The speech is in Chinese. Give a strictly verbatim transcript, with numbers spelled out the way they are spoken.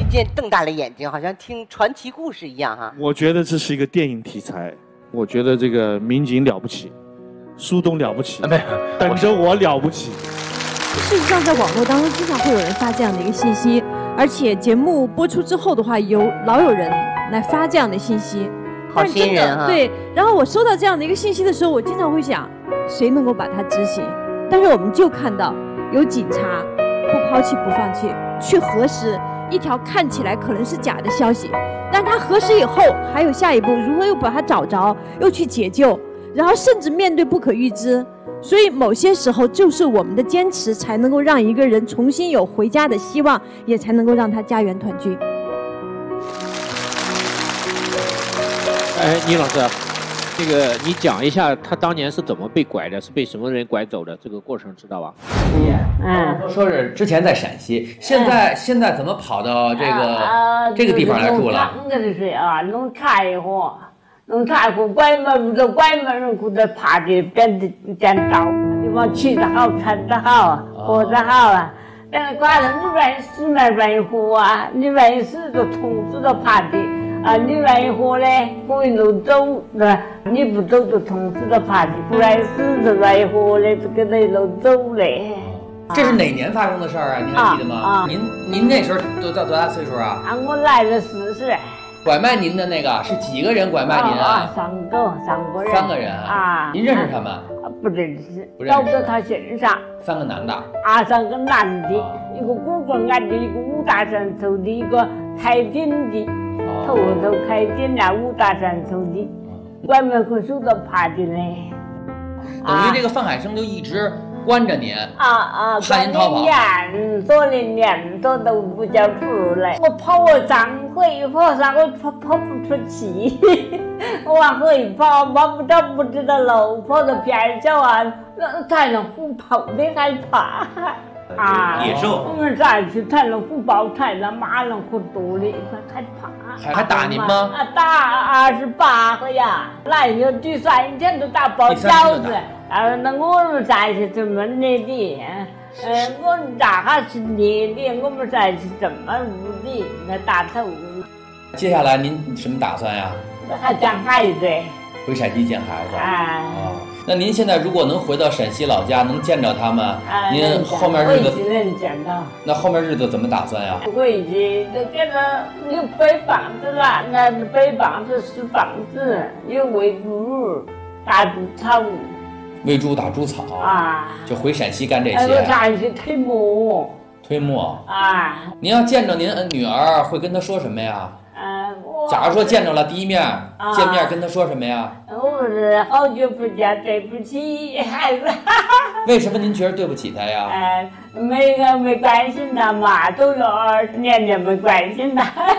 间瞪大了眼睛，好像听传奇故事一样哈。 我觉得这是一个电影题材，我觉得这个民警了不起，苏东了不起， 没有， 等着我了不起。 事实上，在网络当中经常会有人发这样的一个信息，而且节目播出之后的话，有老有人来发这样的信息。 好心人哈。 对，然后我收到这样的一个信息的时候，我经常会想，谁能够把它执行？但是我们就看到有警察不抛弃不放弃，去核实一条看起来可能是假的消息，但他核实以后还有下一步，如何又把它找着，又去解救，然后甚至面对不可预知。所以某些时候就是我们的坚持才能够让一个人重新有回家的希望，也才能够让他家园团聚。 哎，倪老师，这个你讲一下他当年是怎么被拐的，是被什么人拐走的，这个过程知道吧？ 嗯，说是之前在陕西，现在、嗯、现在怎么跑到这个、呃、这个地方来住了？ 那个是啊，弄茶叶弄茶叶拐门都拐门人过来爬的边的边道，地方吃的好，穿的好，活得好啊。但是挂了你愿死没愿活啊，你愿死就从死都爬的。啊，你愿意活嘞，可以路走，对吧？你不走就从此都爬的，不愿意死就愿意活嘞，就跟那路走嘞。 这是哪年发生的事儿啊？您还记得吗？啊啊、您您那时候多大多大岁数啊？ 啊，我来了四十。 拐卖您的那个是几个人拐卖您啊？ 啊三个，三个人。 三个人啊？啊，您认识他们？ 啊，不认识， 不认识。 找不到他身上。 三个男的。 啊，三个男的，啊、一个骨棍矮的，一个五大三粗的，一个太顶的。头都开顶了，五大三粗的，外面可数都爬的呢。 等于这个范海生就一直关着您啊啊， 怕您逃跑。 年多的年多都不叫出来，我跑我张回跑上我跑跑不出去，我往回跑跑不着不知道路，跑到边角啊，那太阳虎跑的害怕。 啊，野兽！ 我们再去太阳虎跑，太阳马上可多了，害怕。 还还打您吗？ 啊，打二十八个呀！来有第三天都打包饺子，啊，那我们再是怎么的的？呃，我打还是你的，我们再是怎么无的？那打头。 接下来您什么打算呀？ 还见孩子。 回陕西见孩子。 哎。 哦，那您现在如果能回到陕西老家，能见着他们，哎、您后面日子能见到。 那后面日子怎么打算呀？ 回去就给他有背房子了，那背房子是房子，有喂猪、打猪草。 喂猪打猪草啊，就回陕西干这些。 哎，陕西推磨。 推磨啊！ 您要见着您女儿，会跟她说什么呀？ 嗯，我。 假如说见着了第一面，啊、见面跟她说什么呀？ 我是好久不见，对不起孩子。 为什么您觉得对不起他呀？ 哎，没没关心他嘛，都有二十年了没关心他。